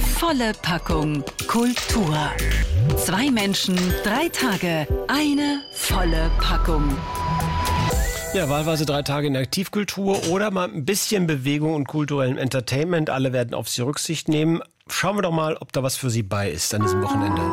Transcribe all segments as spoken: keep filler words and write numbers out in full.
volle Packung Kultur. Zwei Menschen, drei Tage, eine volle Packung. Ja, wahlweise drei Tage in der Aktivkultur oder mal ein bisschen Bewegung und kulturellem Entertainment. Alle werden auf Sie Rücksicht nehmen. Schauen wir doch mal, ob da was für Sie bei ist an diesem Wochenende.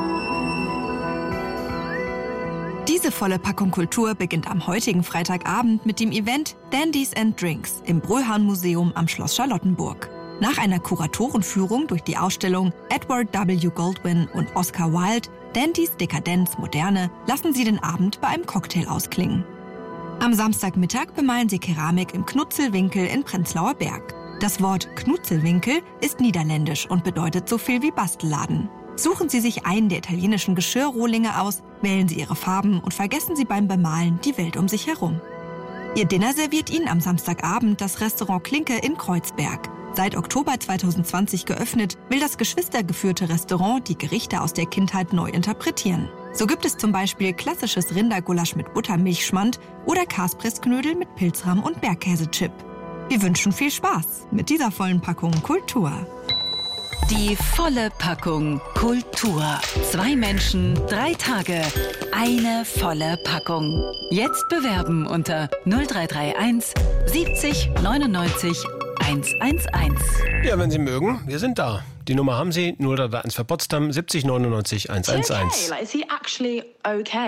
Diese volle Packung Kultur beginnt am heutigen Freitagabend mit dem Event Dandies and Drinks im Bröhan-Museum am Schloss Charlottenburg. Nach einer Kuratorenführung durch die Ausstellung Edward W. Goldwyn und Oscar Wilde, Dandies Dekadenz Moderne, lassen Sie den Abend bei einem Cocktail ausklingen. Am Samstagmittag bemalen Sie Keramik im Knutzelwinkel in Prenzlauer Berg. Das Wort Knutzelwinkel ist niederländisch und bedeutet so viel wie Bastelladen. Suchen Sie sich einen der italienischen Geschirrrohlinge aus, wählen Sie Ihre Farben und vergessen Sie beim Bemalen die Welt um sich herum. Ihr Dinner serviert Ihnen am Samstagabend das Restaurant Klinke in Kreuzberg. Seit Oktober zweitausendzwanzig geöffnet, will das geschwistergeführte Restaurant die Gerichte aus der Kindheit neu interpretieren. So gibt es zum Beispiel klassisches Rindergulasch mit Buttermilchschmand oder Kaspressknödel mit Pilzrahm und Bergkäsechip. Wir wünschen viel Spaß mit dieser vollen Packung Kultur. Die volle Packung Kultur. Zwei Menschen, drei Tage, eine volle Packung. Jetzt bewerben unter null drei drei eins siebzig neunundneunzig hundertundzehn. Ja, wenn Sie mögen, wir sind da. Die Nummer haben Sie, null drei drei eins für Potsdam, siebzig neunundneunzig hundertzehn. Okay, like, is he actually okay?